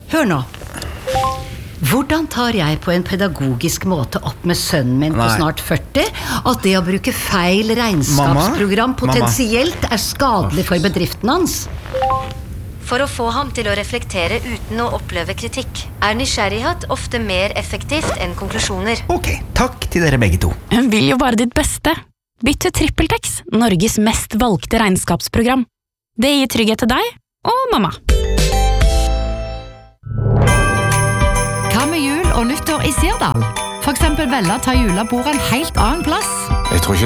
Hør nå. Hvordan tar jeg på en pedagogisk måte opp med sønnen min på snart 40 at det å bruke feil regnskapsprogram potensielt skadelig for bedriften hans? For å få ham til å reflektere uten å oppleve kritikk, nysgjerrighet ofte mer effektivt enn konklusjoner. Ok, takk til dere begge to. Hun vil jo bare ditt beste. Bytt til TrippelTex, Norges mest valgte regnskapsprogram. Det gir trygghet til deg og mamma. Hva med jul og nyttår i Sirdal? For eksempel velge å ta julebordet en helt annen plass. Jeg tror ikke